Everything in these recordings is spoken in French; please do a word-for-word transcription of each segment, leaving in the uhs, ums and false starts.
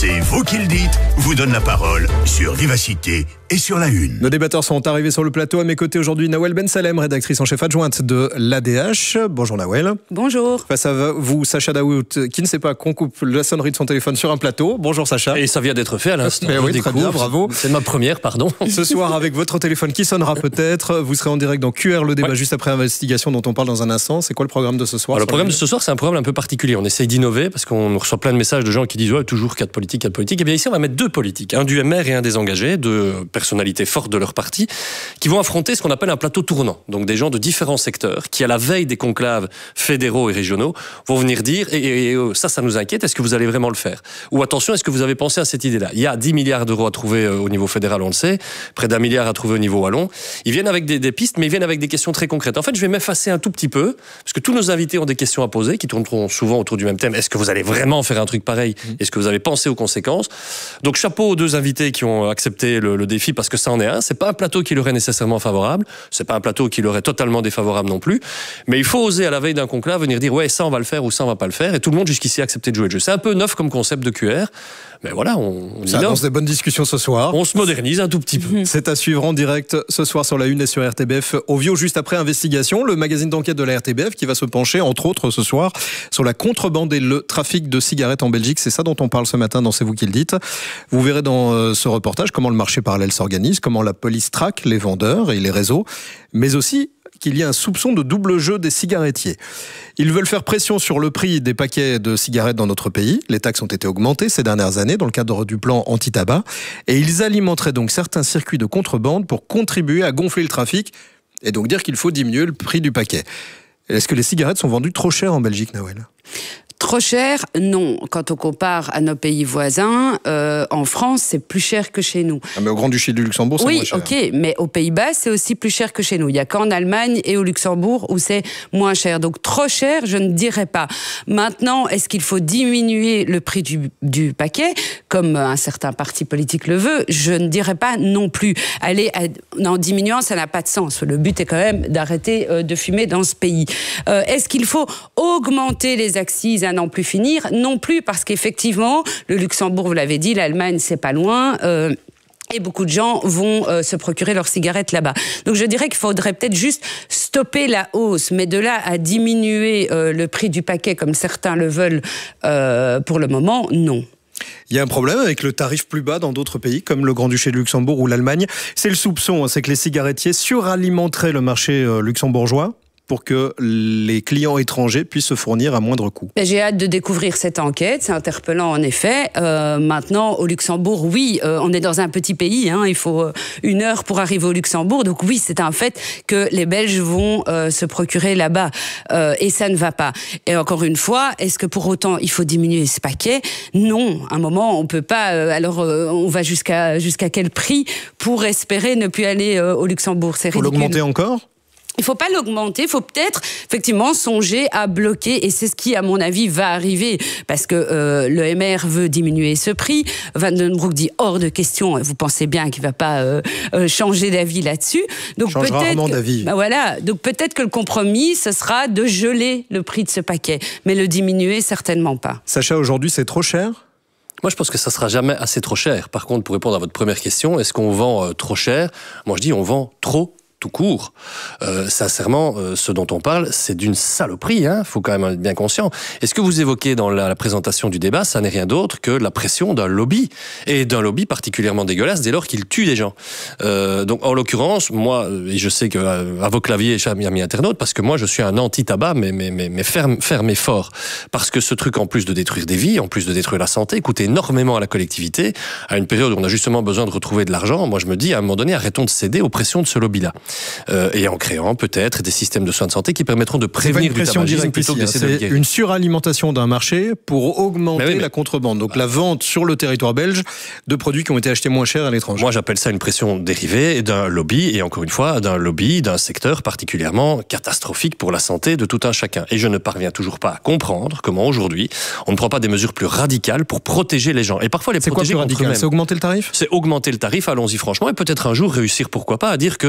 C'est vous qui le dites, vous donne la parole sur Vivacité et sur La Une. Nos débatteurs sont arrivés sur le plateau. À mes côtés aujourd'hui, Nawel Ben Salem, rédactrice en chef adjointe de l'A D H. Bonjour Nawel. Bonjour. Face à vous, Sacha Daoud, qui ne sait pas qu'on coupe la sonnerie de son téléphone sur un plateau. Bonjour Sacha. Et ça vient d'être fait à l'instant. Ben oui, très bien, bravo. C'est ma première, pardon. Ce soir, avec votre téléphone qui sonnera peut-être, vous serez en direct dans Q R, le débat ouais. juste après investigation dont on parle dans un instant. C'est quoi le programme de ce soir? Alors, le programme de ce soir, c'est un programme un peu particulier. On essaye d'innover parce qu'on reçoit plein de messages de gens qui disent ouais, toujours quatre politiques, quatre politiques. Et bien ici, on va mettre deux politiques, un du M R et un des engagés, deux personnalités fortes de leur parti, qui vont affronter ce qu'on appelle un plateau tournant. Donc des gens de différents secteurs qui, à la veille des conclaves fédéraux et régionaux, vont venir dire et, et, et ça, ça nous inquiète. Est-ce que vous allez vraiment le faire? Ou attention, est-ce que vous avez pensé à cette idée-là? Il y a dix milliards d'euros à trouver au niveau fédéral, on le sait, près d'un milliard à trouver au niveau wallon. Ils viennent avec des, des pistes, mais ils viennent avec des questions très concrètes. En fait, je vais m'effacer un tout petit peu, parce que tous nos invités ont des questions à poser, qui tourneront souvent autour du même thème. Est-ce que vous allez vraiment faire un truc pareil? Est-ce que vous avez pensé aux conséquences? Donc chapeau aux deux invités qui ont accepté le, le défi, parce que ça en est un. C'est pas un plateau qui leur est nécessairement favorable, c'est pas un plateau qui leur est totalement défavorable non plus, mais il faut oser à la veille d'un conclave venir dire ouais, ça on va le faire ou ça on va pas le faire, et tout le monde jusqu'ici a accepté de jouer le jeu. C'est un peu neuf comme concept de Q R, mais voilà, on, on ça annonce des bonnes discussions ce soir. On se modernise un tout petit peu. C'est à suivre en direct ce soir sur La Une et sur R T B F Ovio, juste après Investigation, le magazine d'enquête de la R T B F qui va se pencher, entre autres ce soir, sur la contrebande et le trafic de cigarettes en Belgique. C'est ça dont on parle ce matin dans C'est vous qui le dites. Vous verrez dans ce reportage comment le marché parallèle s'organise, comment la police traque les vendeurs et les réseaux, mais aussi qu'il y a un soupçon de double jeu des cigarettiers. Ils veulent faire pression sur le prix des paquets de cigarettes dans notre pays. Les taxes ont été augmentées ces dernières années dans le cadre du plan anti-tabac. Et ils alimenteraient donc certains circuits de contrebande pour contribuer à gonfler le trafic et donc dire qu'il faut diminuer le prix du paquet. Est-ce que les cigarettes sont vendues trop chères en Belgique, Nawel ? Trop cher, non. Quand on compare à nos pays voisins, euh, en France, c'est plus cher que chez nous. Ah mais au Grand-Duché du Luxembourg, c'est oui, moins cher. Oui, ok, mais aux Pays-Bas, c'est aussi plus cher que chez nous. Il n'y a qu'en Allemagne et au Luxembourg où c'est moins cher. Donc trop cher, je ne dirais pas. Maintenant, est-ce qu'il faut diminuer le prix du, du paquet, comme un certain parti politique le veut? Je ne dirais pas non plus. Aller à, en diminuant, ça n'a pas de sens. Le but est quand même d'arrêter euh, de fumer dans ce pays. Euh, est-ce qu'il faut augmenter les accises à n'en plus finir? Non plus, parce qu'effectivement, le Luxembourg, vous l'avez dit, l'Allemagne, c'est pas loin. Euh, Et beaucoup de gens vont euh, se procurer leurs cigarettes là-bas. Donc je dirais qu'il faudrait peut-être juste stopper la hausse, mais de là à diminuer euh, le prix du paquet comme certains le veulent euh, pour le moment, non. Il y a un problème avec le tarif plus bas dans d'autres pays, comme le Grand-Duché de Luxembourg ou l'Allemagne. C'est le soupçon, c'est que les cigarettiers suralimenteraient le marché euh, luxembourgeois pour que les clients étrangers puissent se fournir à moindre coût. J'ai hâte de découvrir cette enquête, c'est interpellant en effet. Euh, maintenant, au Luxembourg, oui, euh, on est dans un petit pays, hein, il faut une heure pour arriver au Luxembourg, donc oui, c'est un fait que les Belges vont euh, se procurer là-bas, euh, et ça ne va pas. Et encore une fois, est-ce que pour autant il faut diminuer ce paquet? Non, à un moment, on peut pas, euh, alors euh, on va jusqu'à, jusqu'à quel prix pour espérer ne plus aller euh, au Luxembourg? C'est ridicule. Faut l'augmenter encore? Il ne faut pas l'augmenter, il faut peut-être effectivement songer à bloquer, et c'est ce qui, à mon avis, va arriver, parce que euh, le M R veut diminuer ce prix, Van den Broek dit hors de question, vous pensez bien qu'il ne va pas euh, euh, changer d'avis là-dessus. Donc change peut-être rarement que, d'avis. Bah voilà, donc peut-être que le compromis, ce sera de geler le prix de ce paquet, mais le diminuer, certainement pas. Sacha, aujourd'hui, c'est trop cher ? Moi, je pense que ça sera jamais assez trop cher. Par contre, pour répondre à votre première question, est-ce qu'on vend euh, trop cher? Moi, je dis on vend trop tout court. Euh, sincèrement, euh, ce dont on parle, c'est d'une saloperie, hein, faut quand même être bien conscient. Et ce que vous évoquez dans la, la présentation du débat, ça n'est rien d'autre que la pression d'un lobby, et d'un lobby particulièrement dégueulasse dès lors qu'il tue des gens. Euh, donc, en l'occurrence, moi, et je sais que euh, à vos claviers, chers amis internautes, parce que moi, je suis un anti-tabac, mais, mais, mais, mais ferme, ferme et fort. Parce que ce truc, en plus de détruire des vies, en plus de détruire la santé, coûte énormément à la collectivité, à une période où on a justement besoin de retrouver de l'argent. Moi, je me dis, à un moment donné, arrêtons de céder aux pressions de ce lobby-là. Euh, et en créant peut-être des systèmes de soins de santé qui permettront de prévenir du tabagisme plutôt que d'essayer de le guérir. C'est une suralimentation d'un marché pour augmenter oui, mais... la contrebande. Donc la vente sur le territoire belge de produits qui ont été achetés moins cher à l'étranger. Moi j'appelle ça une pression dérivée d'un lobby, et encore une fois d'un lobby d'un secteur particulièrement catastrophique pour la santé de tout un chacun. Et je ne parviens toujours pas à comprendre comment aujourd'hui on ne prend pas des mesures plus radicales pour protéger les gens. Et parfois les c'est protéger quoi plus contre radical? eux-mêmes. C'est augmenter le tarif? C'est augmenter le tarif, allons-y franchement, et peut-être un jour réussir, pourquoi pas, à dire que euh, le,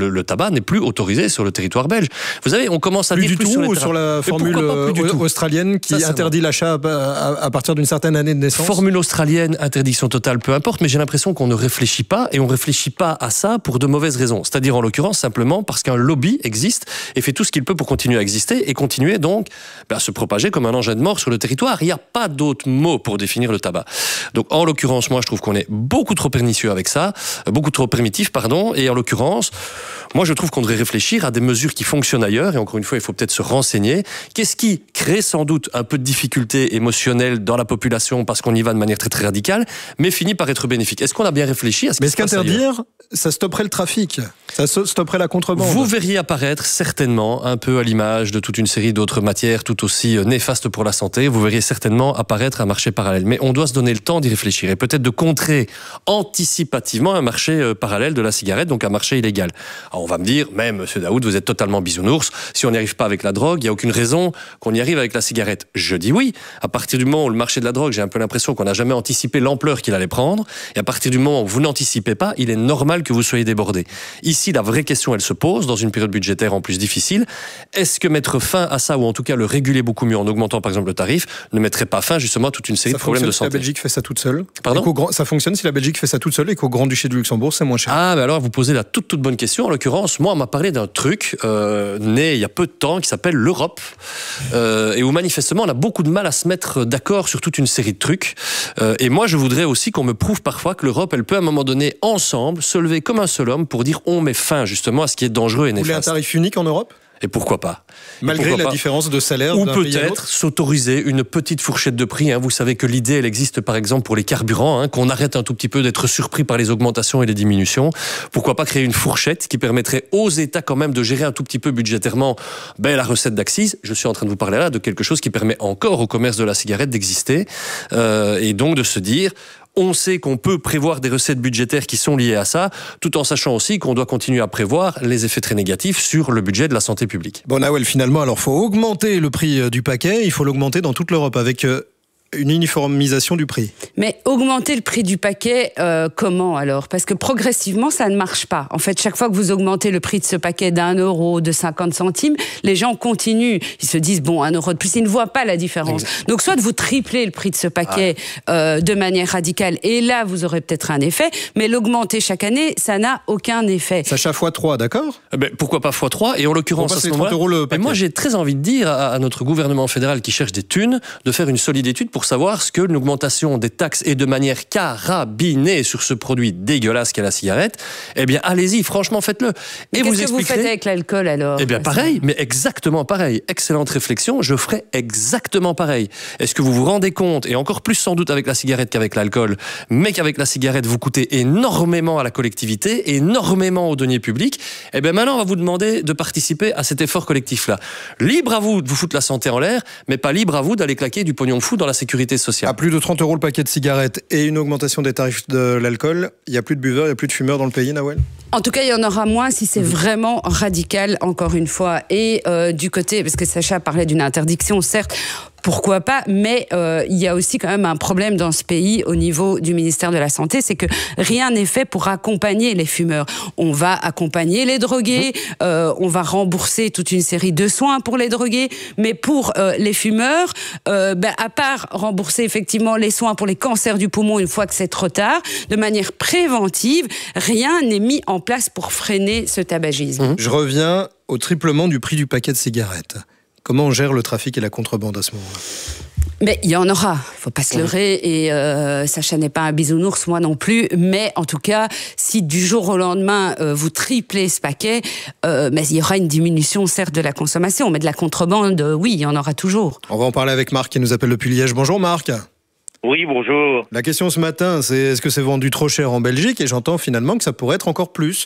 le tabac n'est plus autorisé sur le territoire belge. Vous savez, on commence à plus dire du plus tout sur, les ou sur la formule euh, australienne qui interdit l'achat à, à partir d'une certaine année de naissance. Formule australienne, interdiction totale, peu importe, mais j'ai l'impression qu'on ne réfléchit pas et on ne réfléchit pas à ça pour de mauvaises raisons. C'est-à-dire en l'occurrence simplement parce qu'un lobby existe et fait tout ce qu'il peut pour continuer à exister et continuer donc ben, à se propager comme un engin de mort sur le territoire. Il n'y a pas d'autre mot pour définir le tabac. Donc en l'occurrence, moi je trouve qu'on est beaucoup trop pernicieux avec ça, beaucoup trop primitif, pardon, et en l'occurrence, moi je trouve qu'on devrait réfléchir à des mesures qui fonctionnent ailleurs, et encore une fois, il faut peut-être se renseigner. Qu'est-ce qui crée sans doute un peu de difficulté émotionnelle dans la population parce qu'on y va de manière très très radicale, mais finit par être bénéfique. Est-ce qu'on a bien réfléchi à ce qui Mais se passe ailleurs ? Mais est-ce qu'interdire, ça stopperait le trafic ? Ça stopperait la contrebande ? Vous verriez apparaître certainement, un peu à l'image de toute une série d'autres matières tout aussi néfastes pour la santé, vous verriez certainement apparaître un marché parallèle. Mais on doit se donner le temps d'y réfléchir et peut-être de contrer anticipativement un marché parallèle de la cigarette, donc un marché illégal. Alors on va me dire, mais monsieur Daoud, vous êtes totalement bisounours, si on n'y arrive pas avec la drogue, il n'y a aucune raison qu'on y arrive avec la cigarette. Je dis oui, à partir du moment où le marché de la drogue, j'ai un peu l'impression qu'on n'a jamais anticipé l'ampleur qu'il allait prendre, et à partir du moment où vous n'anticipez pas, il est normal que vous soyez débordé. Ici, la vraie question, elle se pose, dans une période budgétaire en plus difficile, est-ce que mettre fin à ça, ou en tout cas le réguler beaucoup mieux en augmentant par exemple le tarif, ne mettrait pas fin justement à toute une série ça de problèmes de santé. santé. La Belgique fait ça toute seule. Pardon ? Grand, ça fonctionne si la Belgique fait ça toute seule et qu'au Grand-Duché de Luxembourg, c'est moins cher. Ah, mais alors vous posez la toute toute bonne question. En l'occurrence, moi, on m'a parlé d'un truc euh, né il y a peu de temps qui s'appelle l'Europe euh, et où manifestement on a beaucoup de mal à se mettre d'accord sur toute une série de trucs. Euh, et moi, je voudrais aussi qu'on me prouve parfois que l'Europe, elle peut à un moment donné, ensemble, se lever comme un seul homme pour dire on met fin justement à ce qui est dangereux et néfaste. Vous voulez un tarif unique en Europe ? Et pourquoi pas ? Malgré pourquoi la pas différence de salaire ou d'un pays à l'autre ? peut-être s'autoriser une petite fourchette de prix. Hein. Vous savez que l'idée, elle existe par exemple pour les carburants, hein, qu'on arrête un tout petit peu d'être surpris par les augmentations et les diminutions. Pourquoi pas créer une fourchette qui permettrait aux États quand même de gérer un tout petit peu budgétairement ben, la recette d'accise. Je suis en train de vous parler là de quelque chose qui permet encore au commerce de la cigarette d'exister euh, et donc de se dire... On sait qu'on peut prévoir des recettes budgétaires qui sont liées à ça, tout en sachant aussi qu'on doit continuer à prévoir les effets très négatifs sur le budget de la santé publique. Bon, Nawel, finalement, alors faut augmenter le prix du paquet, il faut l'augmenter dans toute l'Europe avec une uniformisation du prix. Mais augmenter le prix du paquet, euh, comment alors ? Parce que progressivement, ça ne marche pas. En fait, chaque fois que vous augmentez le prix de ce paquet d'un euro, de cinquante centimes, les gens continuent. Ils se disent, bon, un euro de plus, ils ne voient pas la différence. Exactement. Donc, soit vous triplez le prix de ce paquet ah. euh, de manière radicale, et là, vous aurez peut-être un effet, mais l'augmenter chaque année, ça n'a aucun effet. Sacha fois trois, d'accord ? eh ben, pourquoi pas fois trois ? Et en l'occurrence, à ce moment-là, mais moi, j'ai très envie de dire à, à notre gouvernement fédéral qui cherche des thunes, de faire une solide étude pour pour savoir ce que l'augmentation des taxes est de manière carabinée sur ce produit dégueulasse qu'est la cigarette, eh bien, allez-y, franchement, faites-le. Et vous qu'est-ce que vous faites avec l'alcool, alors ? Eh bien, pareil, mais exactement pareil. Excellente réflexion, je ferai exactement pareil. Est-ce que vous vous rendez compte, et encore plus sans doute avec la cigarette qu'avec l'alcool, mais qu'avec la cigarette, vous coûtez énormément à la collectivité, énormément aux deniers publics, eh bien, maintenant, on va vous demander de participer à cet effort collectif-là. Libre à vous de vous foutre la santé en l'air, mais pas libre à vous d'aller claquer du pognon fou dans la sécurité sociale. À plus de trente euros le paquet de cigarettes et une augmentation des tarifs de l'alcool, il n'y a plus de buveurs, il n'y a plus de fumeurs dans le pays, Nawel ? En tout cas, il y en aura moins si c'est vraiment radical, encore une fois. Et euh, du côté, parce que Sacha parlait d'une interdiction, certes, pourquoi pas, mais euh, il y a aussi quand même un problème dans ce pays au niveau du ministère de la Santé, c'est que rien n'est fait pour accompagner les fumeurs. On va accompagner les drogués, euh, on va rembourser toute une série de soins pour les drogués, mais pour euh, les fumeurs, euh, ben, à part rembourser effectivement les soins pour les cancers du poumon une fois que c'est trop tard, de manière préventive, rien n'est mis en place pour freiner ce tabagisme. Je reviens au triplement du prix du paquet de cigarettes. Comment on gère le trafic et la contrebande à ce moment-là ? Mais il y en aura, il ne faut pas se leurrer, et euh, Sacha n'est pas un bisounours, moi non plus, mais en tout cas, si du jour au lendemain, euh, vous triplez ce paquet, euh, mais il y aura une diminution, certes, de la consommation, mais de la contrebande, euh, oui, il y en aura toujours. On va en parler avec Marc qui nous appelle depuis Liège. Bonjour Marc. Oui, bonjour. La question ce matin, c'est est-ce que c'est vendu trop cher en Belgique ? Et j'entends finalement que ça pourrait être encore plus.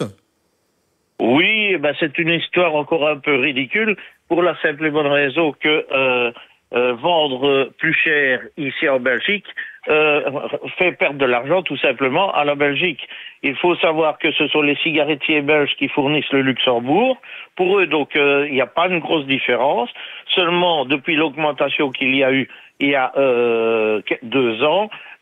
Oui, ben c'est une histoire encore un peu ridicule, pour la simple et bonne raison que euh, euh, vendre plus cher ici en Belgique euh, fait perdre de l'argent tout simplement à la Belgique. Il faut savoir que ce sont les cigarettiers belges qui fournissent le Luxembourg. Pour eux, donc, il euh, n'y a pas une grosse différence. Seulement, depuis l'augmentation qu'il y a eu il y a euh, deux ans,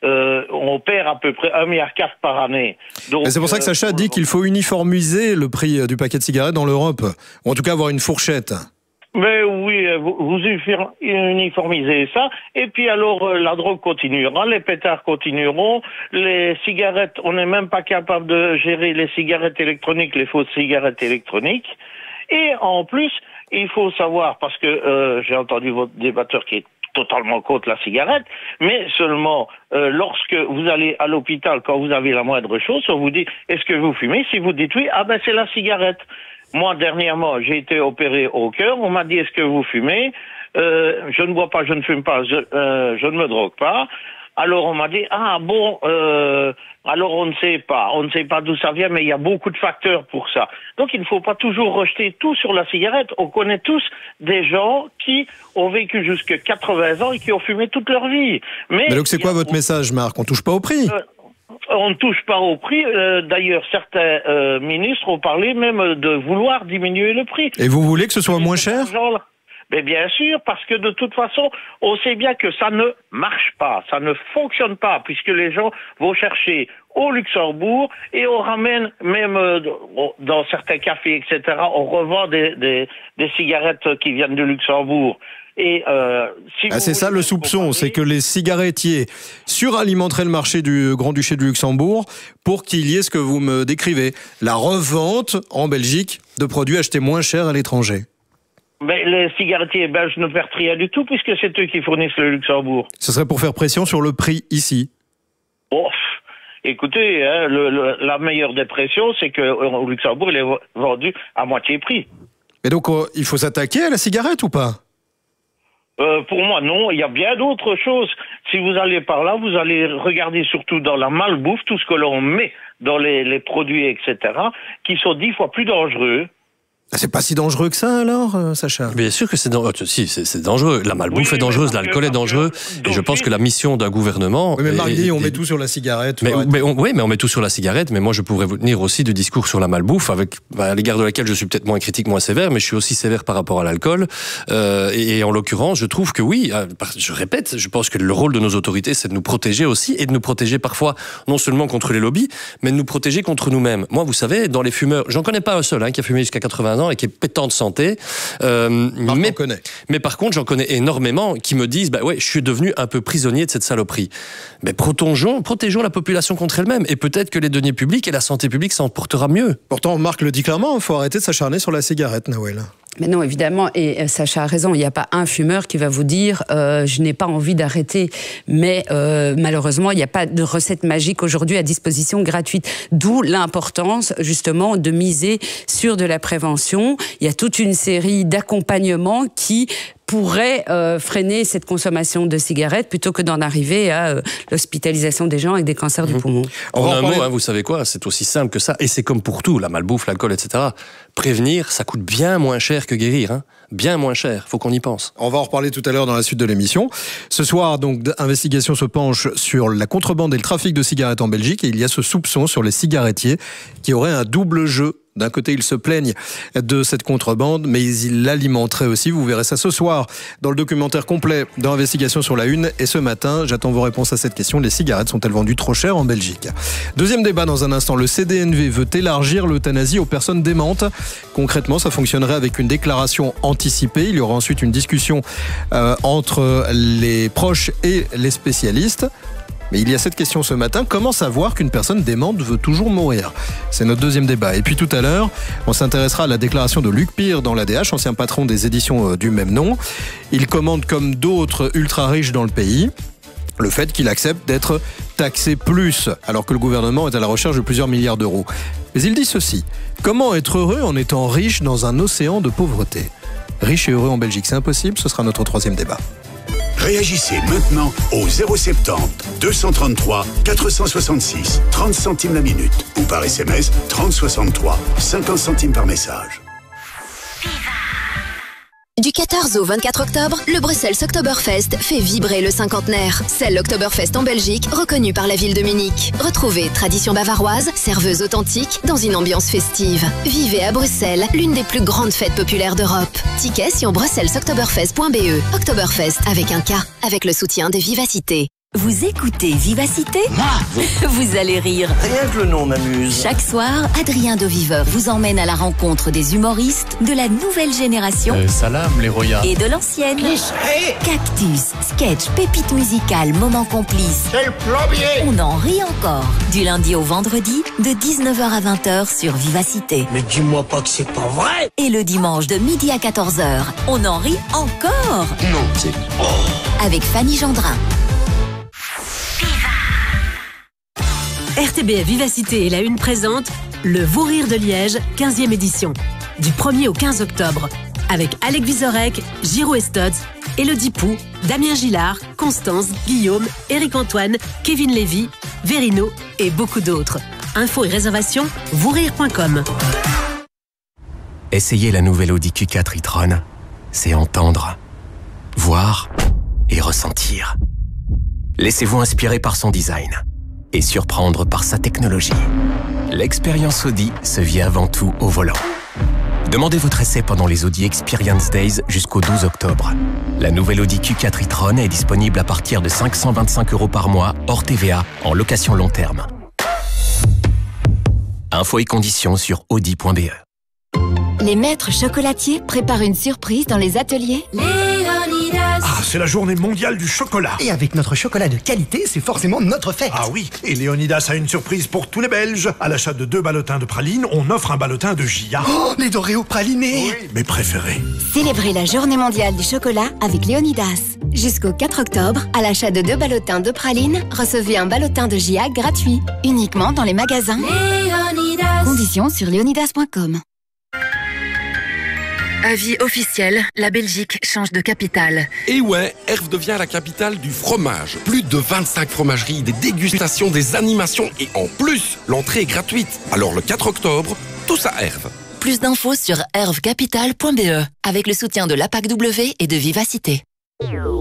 euh, on perd à peu près un virgule quatre milliard par année. Donc, c'est pour ça que Sacha euh, dit qu'il faut uniformiser le prix du paquet de cigarettes dans l'Europe, ou en tout cas avoir une fourchette. Mais oui, vous, vous uniformisez ça, et puis alors euh, la drogue continuera, les pétards continueront, les cigarettes, on n'est même pas capable de gérer les cigarettes électroniques, les fausses cigarettes électroniques, et en plus, il faut savoir, parce que euh, j'ai entendu votre débatteur qui est totalement contre la cigarette, mais seulement euh, lorsque vous allez à l'hôpital, quand vous avez la moindre chose, on vous dit, est-ce que vous fumez? Si vous dites oui, ah ben c'est la cigarette. Moi, dernièrement, j'ai été opéré au cœur. On m'a dit, est-ce que vous fumez? euh, Je ne bois pas, je ne fume pas, je, euh, je ne me drogue pas. Alors, on m'a dit, ah bon, euh, alors on ne sait pas. On ne sait pas d'où ça vient, mais il y a beaucoup de facteurs pour ça. Donc, il ne faut pas toujours rejeter tout sur la cigarette. On connaît tous des gens qui ont vécu jusqu'à quatre-vingts ans et qui ont fumé toute leur vie. Mais, mais donc, c'est quoi a... votre message, Marc? On touche pas au prix? euh, On ne touche pas au prix. Euh, d'ailleurs, certains euh, ministres ont parlé même de vouloir diminuer le prix. Et vous voulez que ce soit moins cher? Mais bien sûr, parce que de toute façon, on sait bien que ça ne marche pas, ça ne fonctionne pas, puisque les gens vont chercher au Luxembourg et on ramène même euh, dans certains cafés, et cetera, on revend des, des, des cigarettes qui viennent du Luxembourg. Et euh, si ah, c'est ça le soupçon, c'est que les cigarettiers suralimenteraient le marché du Grand-Duché du Luxembourg pour qu'il y ait ce que vous me décrivez, la revente en Belgique de produits achetés moins cher à l'étranger. Mais les cigarettiers belges ne perdent rien du tout puisque c'est eux qui fournissent le Luxembourg. Ce serait pour faire pression sur le prix ici. Oh, écoutez, hein, le, le, la meilleure des pressions, c'est qu'au Luxembourg, il est vendu à moitié prix. Et donc, euh, il faut s'attaquer à la cigarette ou pas ? Euh, pour moi, non. Il y a bien d'autres choses. Si vous allez par là, vous allez regarder surtout dans la malbouffe, tout ce que l'on met dans les, les produits, et cetera, qui sont dix fois plus dangereux. C'est pas si dangereux que ça, alors, euh, Sacha ? Bien sûr que c'est dangereux. Si, c'est, c'est dangereux. La malbouffe oui, est dangereuse, l'alcool est dangereux. Et je pense que la mission d'un gouvernement... Oui, mais Marc dit, on met tout sur la cigarette. Mais, mais on, oui, mais on met tout sur la cigarette. Mais moi, je pourrais vous tenir aussi du discours sur la malbouffe, avec, bah, à l'égard de laquelle je suis peut-être moins critique, moins sévère, mais je suis aussi sévère par rapport à l'alcool. Euh, et, et en l'occurrence, je trouve que oui, je répète, je pense que le rôle de nos autorités, c'est de nous protéger aussi, et de nous protéger parfois, non seulement contre les lobbies, mais de nous protéger contre nous-mêmes. Moi, vous savez, dans les fumeurs, j'en connais pas un seul hein, qui a fumé jusqu'à quatre-vingts ans et qui est pétant de santé. Euh, mais, mais par contre, j'en connais énormément qui me disent bah ouais, je suis devenu un peu prisonnier de cette saloperie. Mais protégeons, protégeons la population contre elle-même. Et peut-être que les deniers publics et la santé publique s'en portera mieux. Pourtant, Marc le dit clairement, il faut arrêter de s'acharner sur la cigarette, Nawel. Mais non, évidemment, et Sacha a raison, il n'y a pas un fumeur qui va vous dire euh, « je n'ai pas envie d'arrêter ». Mais euh, malheureusement, il n'y a pas de recette magique aujourd'hui à disposition gratuite. D'où l'importance, justement, de miser sur de la prévention. Il y a toute une série d'accompagnements qui pourrait euh, freiner cette consommation de cigarettes plutôt que d'en arriver à euh, l'hospitalisation des gens avec des cancers mmh. du poumon. En un mot, hein, vous savez quoi, c'est aussi simple que ça, et c'est comme pour tout, la malbouffe, l'alcool, et cetera. Prévenir, ça coûte bien moins cher que guérir, hein. Bien moins cher, faut qu'on y pense. On va en reparler tout à l'heure dans la suite de l'émission. Ce soir, donc, Investigation se penche sur la contrebande et le trafic de cigarettes en Belgique, et il y a ce soupçon sur les cigarettiers qui auraient un double jeu. D'un côté, ils se plaignent de cette contrebande, mais ils l'alimenteraient aussi. Vous verrez ça ce soir dans le documentaire complet d'Investigation sur la Une. Et ce matin, j'attends vos réponses à cette question. Les cigarettes sont-elles vendues trop cher en Belgique ? Deuxième débat dans un instant. Le C D N V veut élargir l'euthanasie aux personnes démentes. Concrètement, ça fonctionnerait avec une déclaration anticipée. Il y aura ensuite une discussion euh, entre les proches et les spécialistes. Mais il y a cette question ce matin, comment savoir qu'une personne démente veut toujours mourir ? C'est notre deuxième débat. Et puis tout à l'heure, on s'intéressera à la déclaration de Luc Pire dans l'A D H, ancien patron des éditions du même nom. Il commande comme d'autres ultra riches dans le pays le fait qu'il accepte d'être taxé plus, alors que le gouvernement est à la recherche de plusieurs milliards d'euros. Mais il dit ceci, comment être heureux en étant riche dans un océan de pauvreté ? Riche et heureux en Belgique, c'est impossible ? Ce sera notre troisième débat. Réagissez maintenant au zéro soixante-dix, deux cent trente-trois, quatre cent soixante-six, trente centimes la minute ou par S M S trente soixante-trois, cinquante centimes par message. Du quatorze au vingt-quatre octobre, le Bruxelles Oktoberfest fait vibrer le cinquantenaire. C'est l'Oktoberfest en Belgique, reconnu par la ville de Munich. Retrouvez tradition bavaroise, serveuse authentique, dans une ambiance festive. Vivez à Bruxelles, l'une des plus grandes fêtes populaires d'Europe. Tickets sur bruxelles oktoberfest point b e. Oktoberfest avec un K, avec le soutien de Vivacité. Vous écoutez Vivacité ? Vous allez rire. Rien que le nom m'amuse. Chaque soir, Adrien de Viveur vous emmène à la rencontre des humoristes de la nouvelle génération euh, Salam, les royas. Et de l'ancienne. Hey. Cactus, sketch, pépite musicale, moment complice. C'est le plombier. On en rit encore. Du lundi au vendredi, de dix-neuf heures à vingt heures sur Vivacité. Mais dis-moi pas que c'est pas vrai. Et le dimanche de midi à quatorze heures, on en rit encore. Non, c'est... Oh. Avec Fanny Gendrin. R T B F Vivacité et la Une présente le Vous Rire de Liège, quinzième édition. Du premier au quinze octobre. Avec Alec Vizorek, Giro Estods, Élodie Pou, Damien Gillard, Constance, Guillaume, Éric Antoine, Kevin Lévy, Verino et beaucoup d'autres. Infos et réservations, vous rire point com. Essayez la nouvelle Audi Q quatre e-tron. C'est entendre, voir et ressentir. Laissez-vous inspirer par son design et surprendre par sa technologie. L'expérience Audi se vit avant tout au volant. Demandez votre essai pendant les Audi Experience Days jusqu'au douze octobre. La nouvelle Audi Q quatre e-tron est disponible à partir de cinq cent vingt-cinq euros par mois, hors T V A, en location long terme. Infos et conditions sur audi point b e. Les maîtres chocolatiers préparent une surprise dans les ateliers Léonidas. Ah, c'est la journée mondiale du chocolat. Et avec notre chocolat de qualité, c'est forcément notre fête. Ah oui, et Léonidas a une surprise pour tous les Belges. À l'achat de deux ballotins de praline, on offre un ballotin de J A. Oh, les Doréos pralinés. Oui, mes préférés. Célébrez la journée mondiale du chocolat avec Léonidas. Jusqu'au quatre octobre, à l'achat de deux ballotins de praline, recevez un ballotin de J A gratuit. Uniquement dans les magasins Léonidas. Conditions sur léonidas point com. Avis officiel, la Belgique change de capitale. Et ouais, Herve devient la capitale du fromage. Plus de vingt-cinq fromageries, des dégustations, des animations et en plus, l'entrée est gratuite. Alors le quatre octobre, tous à Herve. Plus d'infos sur herve capital point b e avec le soutien de l'A P A C W et de Vivacité.